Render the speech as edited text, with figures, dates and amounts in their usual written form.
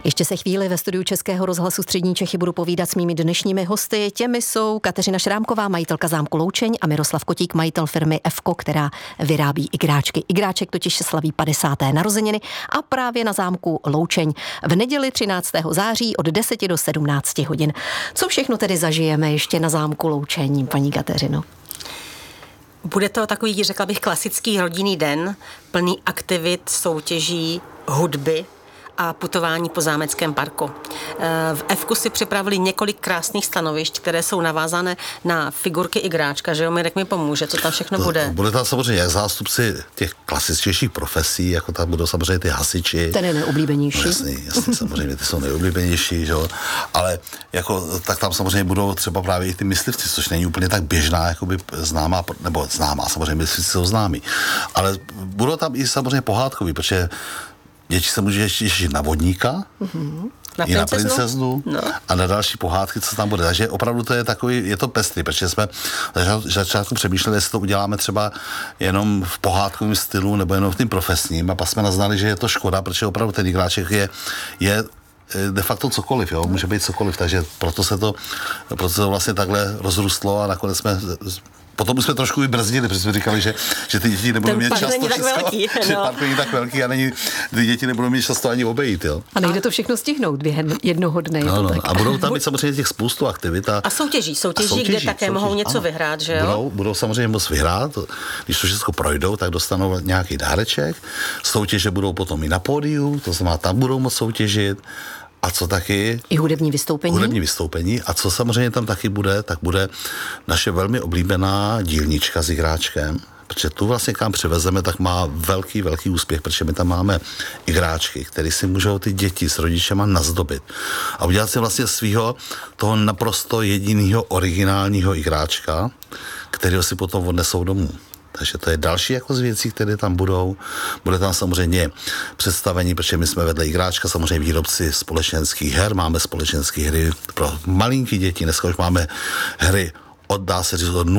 Ještě se chvíli ve studiu Českého rozhlasu Střední Čechy budu povídat s mými dnešními hosty. Těmi jsou Kateřina Šrámková, majitelka zámku Loučeň, a Miroslav Kotík, majitel firmy Evko, která vyrábí igráčky. Igráček totiž slaví 50. narozeniny a právě na zámku Loučeň v neděli 13. září od 10 do 17 hodin. Co všechno tedy zažijeme ještě na zámku Loučeň, paní Kateřino? Bude to takový, řekla bych, klasický rodinný den, plný aktivit, soutěží, hudby a putování po zámeckém parku. V Evku si připravili několik krásných stanovišť, které jsou navázané na figurky igráčka, že jo, Mirek mi pomůže, co tam všechno bude. Bude tam samozřejmě jak zástupci těch klasičtějších profesí, jako tam budou samozřejmě ty hasiči. Ten je nejoblíbenější. Jasně, samozřejmě, ty jsou nejoblíbenější, že jo, ale jako, tak tam samozřejmě budou třeba právě i ty myslivci, což není úplně tak běžná, jakoby známá, nebo známá, samozřejmě myslivci jsou známí, ale budou tam i samozřejmě pohádkový, protože děti se může těšit na vodníka, i na princeznu a na další pohádky, co tam bude. Takže opravdu to je takový, je to pestrý, protože jsme začátku přemýšleli, jestli to uděláme třeba jenom v pohádkovém stylu nebo jenom v tím profesním, a pak jsme naznali, že je to škoda, protože opravdu ten igráček je de facto cokoliv, jo? Může být cokoliv, takže proto se to vlastně takhle rozrůstlo a nakonec jsme potom jsme trošku vybrzdili, protože jsme říkali, že ty děti nebudou mít často že park není tak velký a ty děti nebudou mít často ani obejít, jo. A nejde to všechno stihnout během jednoho dne. A budou tam být samozřejmě těch spoustu aktivit. A soutěží, kde také mohou něco vyhrát, že jo? Budou samozřejmě moc vyhrát. Když to všechno projdou, tak dostanou nějaký dáreček. Soutěže budou potom i na pódiu, to znamená, tam budou moc soutěžit. A co taky? I hudební vystoupení. Hudební vystoupení. A co samozřejmě tam taky bude, tak bude naše velmi oblíbená dílnička s igráčkem, protože tu vlastně kam přivezeme, tak má velký úspěch, protože my tam máme igráčky, které si můžou ty děti s rodičema nazdobit a udělat si vlastně svýho toho naprosto jedinýho originálního igráčka, kterého si potom odnesou domů. Takže to je další jako z věcí, které tam budou. Bude tam samozřejmě představení, protože my jsme vedle igráčka, samozřejmě výrobci společenských her, máme společenské hry pro malinký děti, dneska už máme hry dá se říct od